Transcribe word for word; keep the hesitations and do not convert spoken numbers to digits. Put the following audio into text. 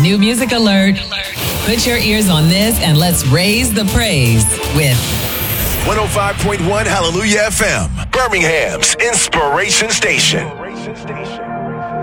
new music alert. Put your ears on this and let's raise the praise with one oh five point one Hallelujah F M, Birmingham's Inspiration Station.